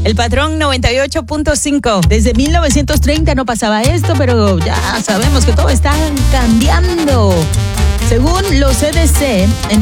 El Patrón 98.5. Desde 1930 no pasaba esto, pero ya sabemos que todo está cambiando. Según los CDC, en